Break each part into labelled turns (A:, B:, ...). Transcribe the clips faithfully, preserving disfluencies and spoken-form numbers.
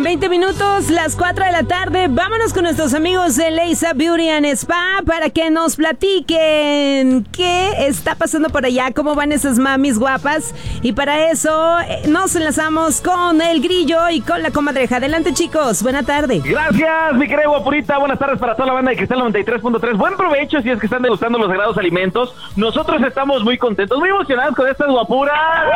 A: veinte minutos, las cuatro de la tarde. Vámonos con nuestros amigos de Leisa Beauty and Spa para que nos platiquen qué está pasando por allá, cómo van esas mamis guapas. Y para eso eh, nos enlazamos con el Grillo y con la comadreja. Adelante, chicos, buena tarde.
B: Gracias, mi querida guapurita. Buenas tardes para toda la banda de Cristal noventa y tres punto tres. Buen provecho si es que están degustando los sagrados alimentos. Nosotros estamos muy contentos, muy emocionados con estas guapuras.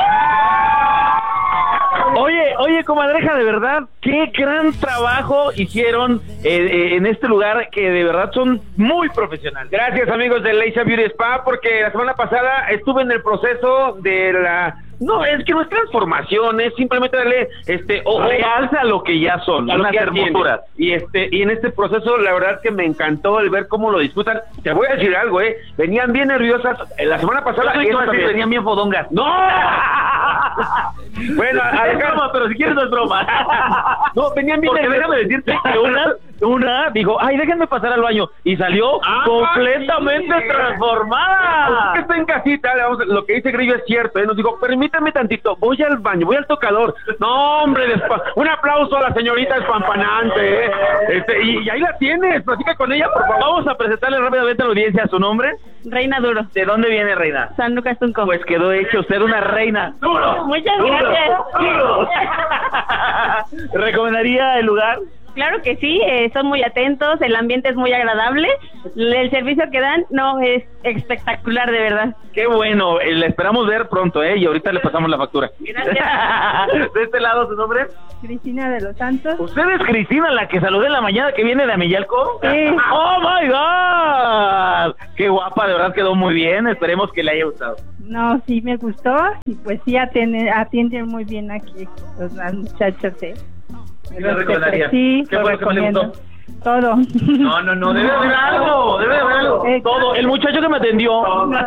B: Oye, oye, comadreja, de verdad, qué gran trabajo hicieron eh, eh, en este lugar, que de verdad son muy profesionales.
C: Gracias, amigos de Leisa Beauty Spa, porque la semana pasada estuve en el proceso de la... No, es que no es transformación, es simplemente darle, este, o
B: realza a lo que ya son,
C: a lo
B: unas
C: que ya
B: hermosuras.
C: Y este, y en este proceso, la verdad que me encantó el ver cómo lo disfrutan. Te voy a decir algo, eh, venían bien nerviosas. La semana pasada,
B: Yo soy decir, venían bien fodongas.
C: ¡No! Bueno,
B: es broma, pero si quieres no es broma.
C: No, venían bien
B: Porque
C: nerviosas.
B: déjame decirte que una, una dijo, ay, déjenme pasar al baño, y salió
C: Ah,
B: completamente
C: sí.
B: transformada.
C: Que está en casita, le vamos a- lo que dice Grillo es cierto, ¿eh? Nos dijo, permítame tantito, voy al baño, voy al tocador. No, hombre, despa- un aplauso a la señorita espampanante, ¿eh? Este, y, y ahí la tienes, platica con ella, por favor.
B: Vamos a presentarle rápidamente a la audiencia su nombre.
D: Reina Duro,
B: ¿De dónde viene, reina?
D: San Lucas Tunco.
B: Pues quedó hecho usted una reina.
C: ¡Duro!
D: Muchas
C: ¡Duro!
D: gracias.
C: ¡Duro!
B: ¿Recomendaría el lugar?
D: Claro que sí, eh, son muy atentos, el ambiente es muy agradable, el servicio que dan no es espectacular, de verdad.
B: Qué bueno, eh, la esperamos ver pronto, ¿eh? Y ahorita le pasamos la factura.
D: Gracias.
B: ¿De este lado su nombre?
D: Cristina de los Santos.
B: ¿Usted es Cristina, la que saludé en la mañana, que viene de Amillalco?
D: Sí.
B: ¡Oh, my God! Qué guapa, de verdad quedó muy bien, esperemos que le haya gustado.
E: No, sí me gustó y pues sí atienden, atienden muy bien aquí los, las muchachas, ¿eh?
B: ¿Qué le recomendaría?
E: Sí,
B: ¿Qué
E: lo
B: fue lo que más le
E: recomiendo.
B: gustó?
E: Todo.
B: No, no, no, debe de haber algo, debe de haber algo.
E: Eh,
B: Todo, el muchacho que me atendió.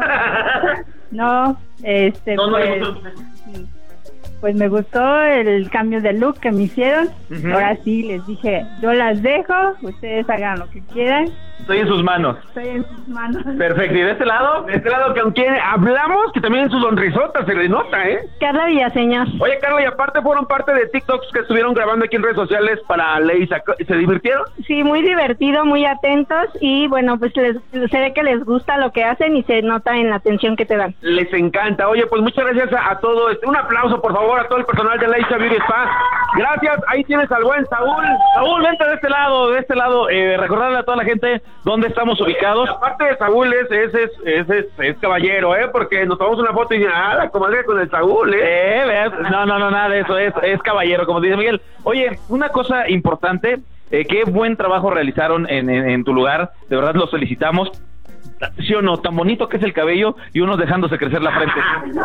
E: No, este,
B: No, no le
E: pues,
B: gustó.
E: pues me gustó el cambio de look que me hicieron.
B: Ujú.
E: Ahora sí, les dije, yo las dejo, ustedes hagan lo que quieran,
B: Estoy en sus manos.
E: estoy en sus manos.
B: Perfecto, ¿y de este lado?
C: De este lado, con quien hablamos, que también en su sonrisota se le nota, ¿eh?
E: Carla Villaseñor.
C: Oye, Carla, y aparte fueron parte de TikToks que estuvieron grabando aquí en redes sociales para Leisa. ¿Se divirtieron?
E: Sí, muy divertido, muy atentos y bueno, pues les, se ve que les gusta lo que hacen y se nota en la atención que te dan.
C: Les encanta. Oye, pues muchas gracias a, a todo. Este, un aplauso, por favor, a todo el personal de Leisa Beauty Spa. Gracias. Ahí tienes al buen Saúl.
B: Saúl, vente de este lado, de este lado, eh, recordarle a toda la gente dónde estamos ubicados.
C: Aparte de Saúl, es, es, es, es, es, es caballero, ¿eh? Porque nos tomamos una foto y ah, la comadre con el Saúl, ¿eh?
B: Eh, veas, no, no, no, nada de eso, es, es caballero, como dice Miguel. Oye, una cosa importante, eh, qué buen trabajo realizaron en, en, en tu lugar, de verdad los felicitamos. ¿Sí o no? Tan bonito que es el cabello y unos dejándose crecer la frente.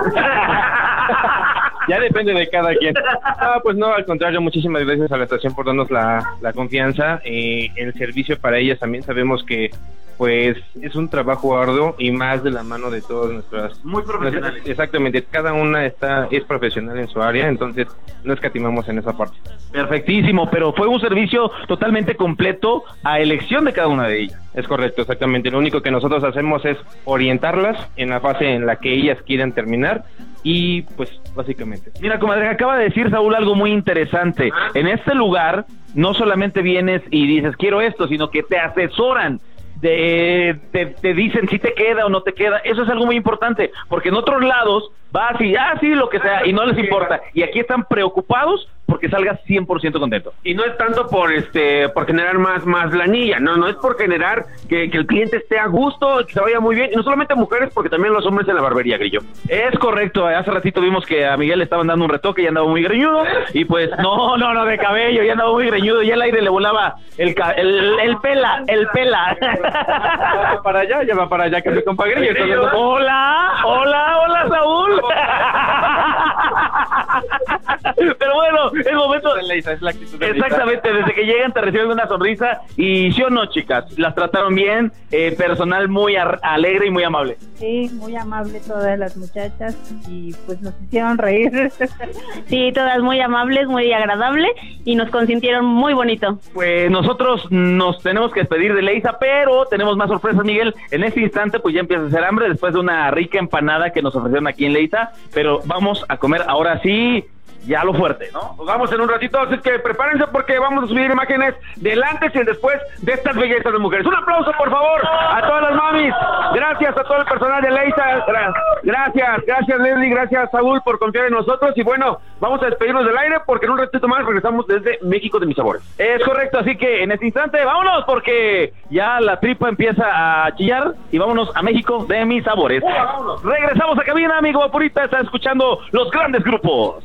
F: Ya depende de cada quien. Ah, pues no, al contrario, muchísimas gracias a la estación por darnos la, la confianza. Eh, el servicio para ellas también sabemos que pues es un trabajo arduo y más de la mano de todas nuestras...
B: Muy profesionales.
F: Exactamente, cada una está es profesional en su área, entonces no escatimamos en esa parte.
B: Perfectísimo, pero fue un servicio totalmente completo a elección de cada una de ellas.
F: Es correcto, exactamente. Lo único que nosotros hacemos es orientarlas en la fase en la que ellas quieran terminar y pues básicamente.
B: Mira, comadre, acaba de decir Saúl algo muy interesante. En este lugar no solamente vienes y dices quiero esto, sino que te asesoran. De, te, te dicen si te queda o no te queda. Eso es algo muy importante, porque en otros lados vas y ah, sí, lo que sea, y no les importa. Y aquí están preocupados porque salgas cien por ciento contento.
C: Y no es tanto por este por generar más más lanilla, no, no es por generar que, que el cliente esté a gusto, que se vaya muy bien, y no solamente mujeres, porque también los hombres en la barbería, Grillo.
B: Es correcto, hace ratito vimos que a Miguel le estaban dando un retoque y andaba muy greñudo, y pues no, no, no, de cabello, ya andaba muy greñudo, y el aire le volaba el, ca el, el pela, el pela.
F: Ya va para allá, ya va para allá que mi compa Grillo. Entonces,
B: Hola, hola, hola Saúl. Pero bueno, es momento.
F: es la actitud de Leisa.
B: Exactamente, desde que llegan te reciben una sonrisa. Y sí o no, chicas, las trataron bien, eh, personal muy alegre y muy amable.
E: Sí, muy amable todas las muchachas y pues nos hicieron reír.
D: Sí, todas muy amables, muy agradables y nos consintieron muy bonito.
B: Pues nosotros nos tenemos que despedir de Leisa, pero tenemos más sorpresas, Miguel. En este instante pues ya empieza a hacer hambre después de una rica empanada que nos ofrecieron aquí en Leisa, pero vamos a comer ahora sí ya lo fuerte, ¿no?
C: Nos vamos en un ratito, así que prepárense porque vamos a subir imágenes del antes y el después de estas bellezas de mujeres. Un aplauso, por favor, a todas las mamis. Gracias a todo el personal de Leisa. Gracias, gracias Leslie, gracias Saúl por confiar en nosotros. Y bueno, vamos a despedirnos del aire porque en un ratito más regresamos desde México de mis sabores.
B: Es correcto, así que en este instante vámonos porque ya la tripa empieza a chillar y vámonos a México de mis sabores.
C: Oh,
B: Regresamos a cabina, amigo Vaporita, está escuchando los grandes grupos.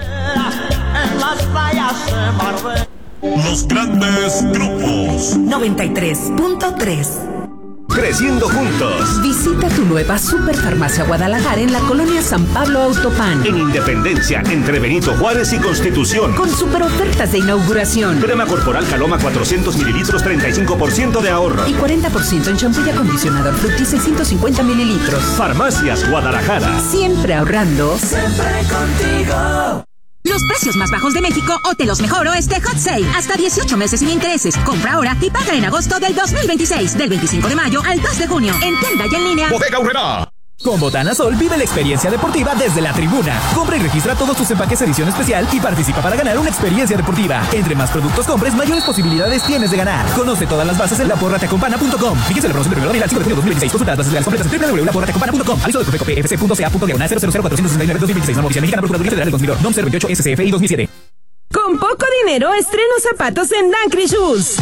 G: Los grandes grupos.
H: noventa y tres punto tres.
I: Creciendo juntos.
H: Visita tu nueva Superfarmacia Guadalajara en la colonia San Pablo Autopan.
I: En Independencia, entre Benito Juárez y Constitución.
H: Con super ofertas de inauguración.
I: Crema corporal Caloma cuatrocientos mililitros, treinta y cinco por ciento de ahorro.
H: Y cuarenta por ciento en champú y acondicionador Fructis seiscientos cincuenta mililitros.
I: Farmacias Guadalajara.
H: Siempre ahorrando.
J: Siempre contigo.
K: Los precios más bajos de México o te los mejoro este Hot Sale. Hasta dieciocho meses sin intereses. Compra ahora y paga en agosto del dos mil veintiséis. Del veinticinco de mayo al dos de junio. En tienda y en línea.
I: Bodega Aurrerá.
L: Con Botana Sol vive la experiencia deportiva desde la tribuna. Compra y registra todos tus empaques edición especial y participa para ganar una experiencia deportiva. Entre más productos compres, mayores posibilidades tienes de ganar. Conoce todas las bases en la porra te acompana punto com. Fíjese la promoción de primero al cinco de junio de dos mil veintiséis. Consulta las bases legales completas en doble u doble u doble u punto la porra te acompana punto com. Aviso de Profeco P F C punto C A punto diagonal cero cero cero cuatrocientos sesenta y nueve dos mil veintiséis. Noticia Mexicana Procuraduría Federal del dos mil dos. Nom cero veintiocho S C F I dos mil siete.
A: Con poco dinero, estreno zapatos en Dankri Shoes.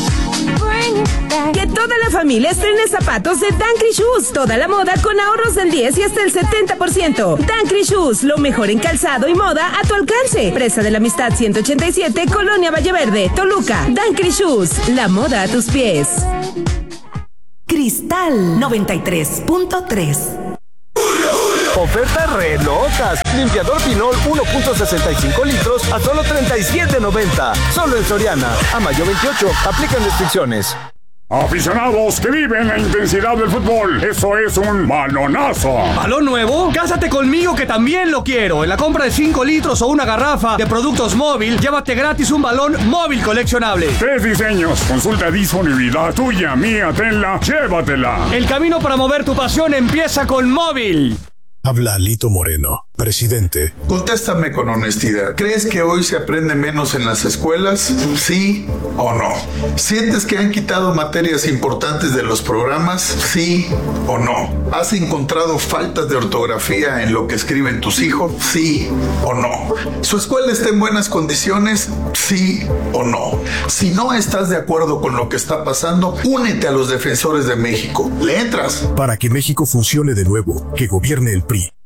A: Que toda la familia estrene zapatos de Dankri Shoes. Toda la moda con ahorros del diez y hasta el setenta por ciento. Dankri Shoes, lo mejor en calzado y moda a tu alcance. Presa de la Amistad ciento ochenta y siete, Colonia Valleverde, Toluca. Dankri Shoes, la moda a tus pies.
H: Cristal noventa y tres punto tres.
M: Ofertas re locas. Limpiador Pinol uno punto sesenta y cinco litros a solo treinta y siete noventa. Solo en Soriana. A mayo veintiocho. Aplican restricciones.
N: Aficionados que viven la intensidad del fútbol, eso es un balonazo.
O: ¿Balón nuevo? Cásate conmigo que también lo quiero. En la compra de cinco litros o una garrafa de productos móvil, llévate gratis un balón móvil coleccionable.
N: Tres diseños, consulta disponibilidad tuya, mía, tenla, llévatela.
O: El camino para mover tu pasión empieza con móvil.
P: Habla Alito Moreno, presidente.
Q: Contéstame con honestidad. ¿Crees que hoy se aprende menos en las escuelas? ¿Sí o no? ¿Sientes que han quitado materias importantes de los programas? ¿Sí o no? ¿Has encontrado faltas de ortografía en lo que escriben tus hijos? ¿Sí o no? ¿Su escuela está en buenas condiciones? ¿Sí o no? Si no estás de acuerdo con lo que está pasando, únete a los defensores de México. ¿Le entras?
P: Para que México funcione de nuevo, que gobierne el P R I.